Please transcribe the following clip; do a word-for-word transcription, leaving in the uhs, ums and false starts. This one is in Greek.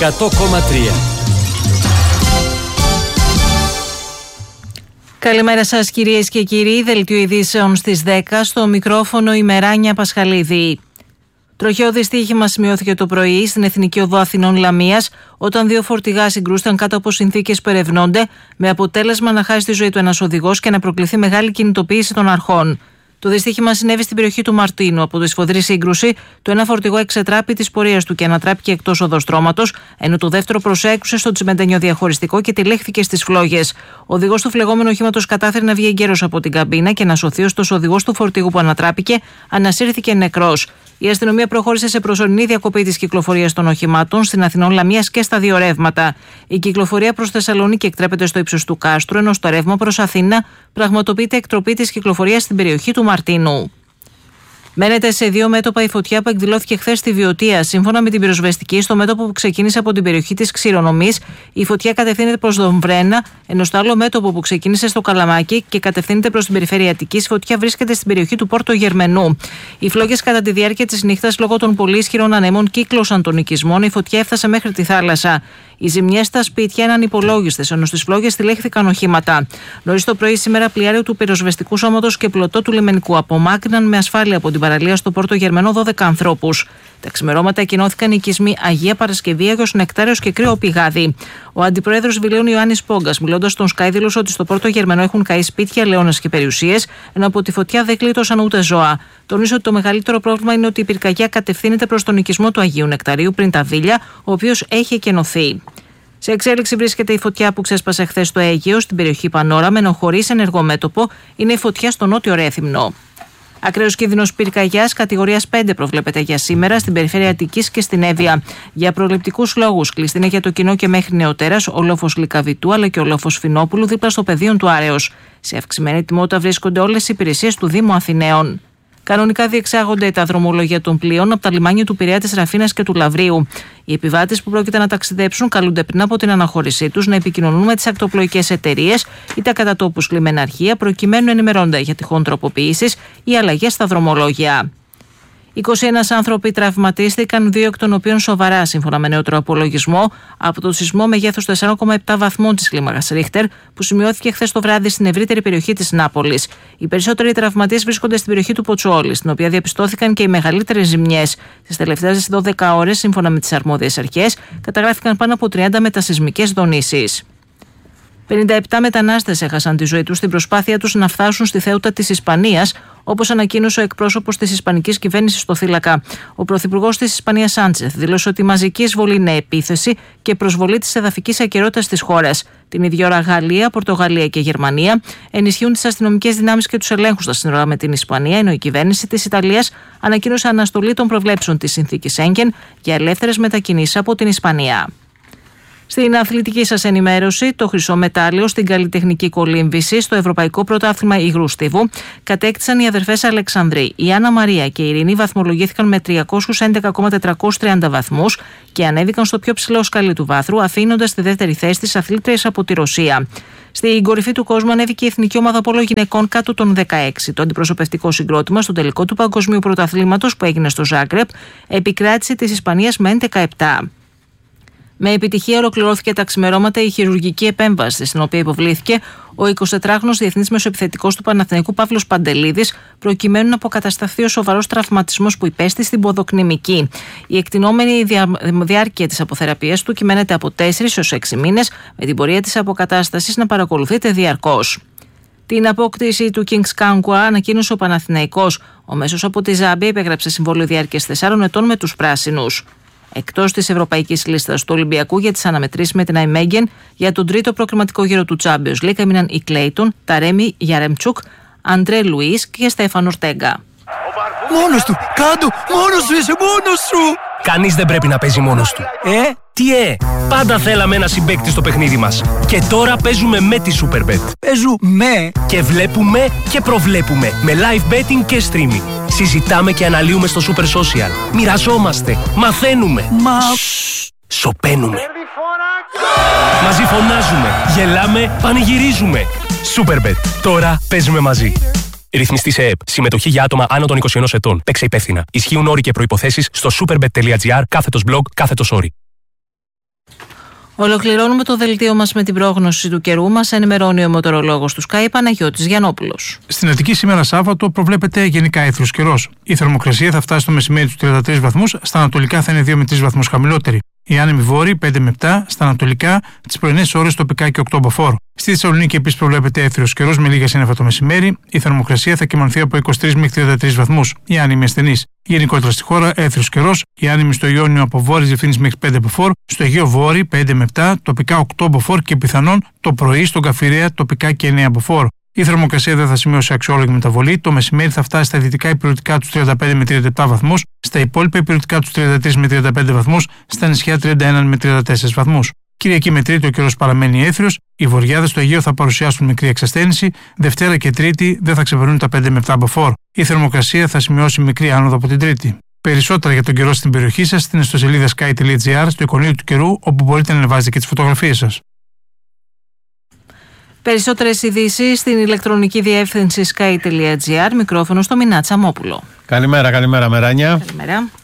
εκατό κόμμα τρία. Καλημέρα σας κυρίες και κύριοι, δελτίο ειδήσεων στις δέκα, στο μικρόφωνο η Μεράνια Πασχαλίδη. Τροχαίο δυστύχημα σημειώθηκε το πρωί στην Εθνική Οδό Αθηνών Λαμίας, όταν δύο φορτηγά συγκρούστηκαν κάτω από συνθήκες που ερευνώνται, με αποτέλεσμα να χάσει τη ζωή του ένας οδηγός και να προκληθεί μεγάλη κινητοποίηση των αρχών. Το δυστύχημα συνέβη στην περιοχή του Μαρτίνου. Από τη σφοδρή σύγκρουση, το ένα φορτηγό εξετράπη τη πορεία του και ανατράπηκε εκτός οδοστρώματος, ενώ το δεύτερο προσέκρουσε στο τσιμεντένιο διαχωριστικό και τυλίχθηκε στις φλόγες. Ο οδηγός του φλεγόμενου οχήματος κατάφερε να βγει εγκαίρος από την καμπίνα και να σωθεί, ωστόσο ο οδηγός του φορτηγού που ανατράπηκε ανασύρθηκε νεκρός. Η αστυνομία προχώρησε σε προσωρινή διακοπή της κυκλοφορίας των οχημάτων στην Αθηνών Λαμίας και στα δύο ρεύματα. Η κυκλοφορία προς Θεσσαλονίκη εκτρέπεται στο ύψος του Κάστρου, ενώ στο ρεύμα προς Αθήνα πραγματοποιείται εκτροπή της κυκλοφορίας στην περιοχή του Μαρτίνου. Μένεται σε δύο μέτωπα η φωτιά που εκδηλώθηκε χθες στη Βιωτία. Σύμφωνα με την πυροσβεστική, στο μέτωπο που ξεκίνησε από την περιοχή της Ξηρονομής, η φωτιά κατευθύνεται προς τον Βρένα, ενώ στο άλλο μέτωπο που ξεκίνησε στο Καλαμάκι και κατευθύνεται προς την περιφέρεια Αττικής, η φωτιά βρίσκεται στην περιοχή του Πόρτο Γερμενού. Οι φλόγες κατά τη διάρκεια της νύχτας, λόγω των πολύ ισχυρών ανέμων, κύκλωσαν των οικισμών, η φωτιά έφτασε μέχρι τη θάλασσα. Οι ζημιές στα σπίτια είναι ανυπολόγιστες, ενώ στις φλόγες τυλίχθηκαν οχήματα. Νωρίς το πρωί σήμερα, πλοιάριο του πυροσβεστικού σώματος και πλωτό του λιμενικού απομάκρυναν με ασφάλεια από την παραλία στο Πόρτο Γερμενό δώδεκα ανθρώπους. Τα ξημερώματα εκκοινώθηκαν οι οικισμοί Αγία Παρασκευή, Άγιος Νεκτάριος και Κρύο Πηγάδι. Ο αντιπρόεδρος Βιλέων Ιωάννης Πόγκας, μιλώντας στον Sky, δήλωσε ότι στο Πόρτο Γερμενό έχουν καεί σπίτια, λεώνες και περιουσίες, ενώ από τη φωτιά δεν κλείτωσαν ούτε ζώα. Τονίζει ότι το μεγαλύτερο πρόβλημα είναι ότι η πυρκαγιά κατευθύνεται προς τον οικισμό του Αγίου Νεκταρίου πριν τα Δίλια, ο οποίος έχει εκενωθεί. Σε εξέλιξη βρίσκεται η φωτιά που ξέσπασε χθες στο Αίγαιο, στην περιοχή Πανόραμα, ενώ χωρίς ενεργό μέτωπο είναι η φωτιά στο νότιο Ρέθυμνο. Ακραίος κίνδυνος πυρκαγιάς κατηγορίας πέντε προβλέπεται για σήμερα στην περιφέρεια Αττικής και στην Εύβοια. Για προληπτικούς λόγους κλειστή είναι για το κοινό και μέχρι νεοτέρας ο λόφος Λυκαβητού αλλά και ο λόφος Φινόπουλου δίπλα στο πεδίο του Άρεως. Σε αυξημένη τιμότητα βρίσκονται όλες οι υπηρεσίες του Δήμου Αθηναίων. Κανονικά διεξάγονται τα δρομολόγια των πλοίων από τα λιμάνια του Πειραιά, της Ραφίνας και του Λαβρίου. Οι επιβάτες που πρόκειται να ταξιδέψουν καλούνται πριν από την αναχώρησή τους να επικοινωνούν με τις ακτοπλοϊκές εταιρείες ή τα κατά τόπους λιμεναρχεία προκειμένου να ενημερώνονται για τυχόν τροποποιήσεις ή αλλαγές στα δρομολόγια. είκοσι ένα άνθρωποι τραυματίστηκαν, δύο εκ των οποίων σοβαρά, σύμφωνα με νεότερο απολογισμό, από το σεισμό μεγέθους τέσσερα κόμμα επτά βαθμών της κλίμακας Ρίχτερ, που σημειώθηκε χθες το βράδυ στην ευρύτερη περιοχή της Νάπολης. Οι περισσότεροι τραυματίες βρίσκονται στην περιοχή του Ποτσόλη, στην οποία διαπιστώθηκαν και οι μεγαλύτερες ζημιές. Στις τελευταίες δώδεκα ώρες, σύμφωνα με τις αρμόδιες αρχές, καταγράφηκαν πάνω από τριάντα μετασεισμικές δονήσεις. πενήντα επτά μετανάστες έχασαν τη ζωή τους στην προσπάθεια τους να φτάσουν στη Θέουτα της Ισπανίας, όπως ανακοίνωσε ο εκπρόσωπος της Ισπανικής κυβέρνησης στο θύλακα. Ο πρωθυπουργός της Ισπανίας Σάντσεθ δήλωσε ότι η μαζική εισβολή είναι επίθεση και προσβολή της εδαφικής ακεραιότητας της χώρας. Την ίδια ώρα Γαλλία, Πορτογαλία και Γερμανία ενισχύουν τις αστυνομικές δυνάμεις και τους ελέγχους στα σύνορα με την Ισπανία, ενώ η κυβέρνηση της Ιταλίας ανακοίνωσε αναστολή των προβλέψεων της συνθήκης Σέγγεν για ελεύθερες μετακινήσεις από την Ισπανία. Στην αθλητική σας ενημέρωση, το χρυσό μετάλλιο στην καλλιτεχνική κολύμβηση στο Ευρωπαϊκό Πρωτάθλημα Υγρού Στίβου κατέκτησαν οι αδερφές Αλεξανδρή. Η Άννα Μαρία και η Ειρήνη βαθμολογήθηκαν με τριακόσιους έντεκα κόμμα τετρακόσιους τριάντα βαθμούς και ανέβηκαν στο πιο ψηλό σκαλί του βάθρου, αφήνοντας τη δεύτερη θέση τις αθλήτριες από τη Ρωσία. Στην κορυφή του κόσμου ανέβηκε η Εθνική Ομάδα Πόλο Γυναικών κάτω των δεκαέξι. Το αντιπροσωπευτικό συγκρότημα στο τελικό του Παγκοσμίου Πρωταθλήματος που έγινε στο Ζάγκρεπ επικράτησε της Ισπανίας με έντεκα επτά. Με επιτυχία ολοκληρώθηκε τα ξημερώματα η χειρουργική επέμβαση, στην οποία υποβλήθηκε ο εικοσιτετράχρονος διεθνής μεσοεπιθετικός του Παναθηναϊκού Παύλος Παντελίδης, προκειμένου να αποκατασταθεί ο σοβαρός τραυματισμός που υπέστη στην ποδοκνημική. Η εκτινόμενη δια... διάρκεια της αποθεραπείας του κυμαίνεται από τέσσερις έως έξι μήνες, με την πορεία της αποκατάστασης να παρακολουθείται διαρκώς. Την απόκτηση του Kings Kankwa ανακοίνωσε ο Παναθηναϊκός. Ο μέσος από τη Ζάμπια υπέγραψε συμβόλαιο διάρκειας τεσσάρων ετών με τους πράσινους. Εκτός της ευρωπαϊκής λίστας του Ολυμπιακού για τις αναμετρήσεις με την Αϊμέγγεν για τον τρίτο προκριματικό γύρο του Champions League έμειναν οι Κλέιτον, Ταρέμι Γιαρεμτσούκ, Αντρέ Λουίς και Στέφαν Ορτέγκα. Μόνος του! Κάντο! Μόνος σου είσαι! Μόνος σου! Κανείς δεν πρέπει να παίζει μόνος του. Ε? Τι ε! Πάντα θέλαμε ένα συμπαίκτη στο παιχνίδι μας. Και τώρα παίζουμε με τη Superbet. Παίζουμε! Και βλέπουμε και προβλέπουμε με live betting και streaming. Συζητάμε και αναλύουμε στο Super Social. Μοιραζόμαστε, μαθαίνουμε. Μα... Σοπαίνουμε. Μαζί φωνάζουμε, γελάμε, πανηγυρίζουμε. Superbet. Τώρα παίζουμε μαζί. Ρυθμιστή σε ΕΕΠ. Συμμετοχή για άτομα άνω των είκοσι ενός ετών. Παίξε υπεύθυνα. Ισχύουν όροι και προϋποθέσεις στο superbet.gr κάθετος blog κάθετος όροι. Ολοκληρώνουμε το δελτίο μας με την πρόγνωση του καιρού. Μας ενημερώνει ο μετεωρολόγος του Sky, Παναγιώτης Γιαννόπουλος. Στην Αττική σήμερα Σάββατο προβλέπεται γενικά έθριος καιρός. Η θερμοκρασία θα φτάσει στο μεσημέρι τους τριάντα τρεις βαθμούς, στα ανατολικά θα είναι δύο με τρεις βαθμούς χαμηλότερη. Οι άνεμοι βόρειοι πέντε με επτά, στα ανατολικά τις πρωινές ώρες τοπικά και οκτώ μποφόρ. Στη Θεσσαλονίκη επίσης προβλέπεται έθριος καιρός με λίγα σύννεφα το μεσημέρι. Η θερμοκρασία θα κυμανθεί από είκοσι τρεις μέχρι τριάντα τρεις βαθμούς. Οι άνεμοι ασθενείς. Γενικότερα στη χώρα έθριος καιρός. Οι άνεμοι στο Ιόνιο από βόρειες διευθύνσεις μέχρι πέντε μποφόρ. Στο Αιγαίο βόρειοι πέντε με επτά, τοπικά οκτώ μποφόρ και πιθανόν το πρωί στον Καφιρέα τοπικά και εννέα μποφόρ. Η θερμοκρασία δεν θα σημειώσει αξιόλογη μεταβολή. Το μεσημέρι θα φτάσει στα δυτικά υπηρετικά τους τριάντα πέντε με τριάντα επτά βαθμούς, στα υπόλοιπα υπηρετικά τους τριάντα τρεις με τριάντα πέντε βαθμούς, στα νησιά τριάντα ένα με τριάντα τέσσερα βαθμούς. Κυριακή με Τρίτη ο καιρός παραμένει έθριος. Οι βορειάδες στο Αιγαίο θα παρουσιάσουν μικρή εξασθένηση. Δευτέρα και Τρίτη δεν θα ξεπερνούν τα πέντε με επτά μποφόρ. Η θερμοκρασία θα σημειώσει μικρή άνοδο από την Τρίτη. Περισσότερα για τον καιρό στην περιοχή σας στην ιστοσελίδα sky τελεία gr, στο εικονίδιο του καιρού, όπου μπορείτε να ανεβάζετε και τις φωτογραφίες σας. Περισσότερες ειδήσεις στην ηλεκτρονική διεύθυνση sky τελεία gr, μικρόφωνο στο Μινά Τσαμόπουλο. Καλημέρα, καλημέρα Μεράνια. Καλημέρα.